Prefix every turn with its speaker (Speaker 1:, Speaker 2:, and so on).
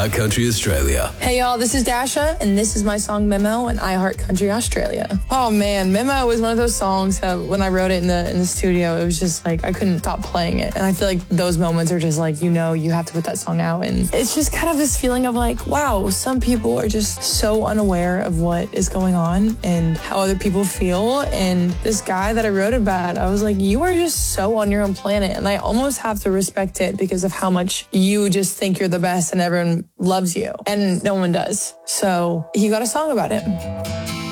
Speaker 1: iHeart Country Australia.
Speaker 2: Hey y'all, this is Dasha, and this is my song Memo in iHeart Country Australia. Oh man, Memo was one of those songs that when I wrote it in the studio, it was just like I couldn't stop playing it. And I feel like those moments are just like, you know, you have to put that song out. And it's just kind of this feeling of like, wow, some people are just so unaware of what is going on and how other people feel. And this guy that I wrote about, I was like, you are just so on your own planet. And I almost have to respect it because of how much you just think you're the best and everyone loves you. And no one does. So he got a song about it.